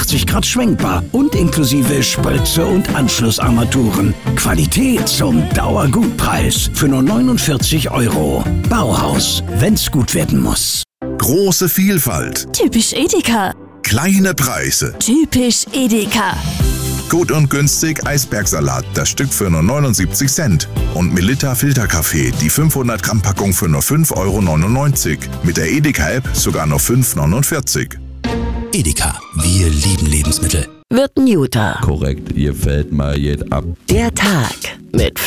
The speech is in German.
360 Grad schwenkbar und inklusive Spritze und Anschlussarmaturen. Qualität zum Dauergutpreis für nur 49 €. Bauhaus, wenn's gut werden muss. Große Vielfalt. Typisch Edeka. Kleine Preise. Typisch Edeka. Gut und günstig Eisbergsalat, das Stück für nur 79 Cent. Und Melitta Filterkaffee, die 500 Gramm Packung für nur 5,99 €. Mit der Edeka-App sogar nur 5,49 €. Edeka, wir lieben Lebensmittel. Wird ein Juter. Korrekt, ihr fällt mal jed ab. Der Tag mit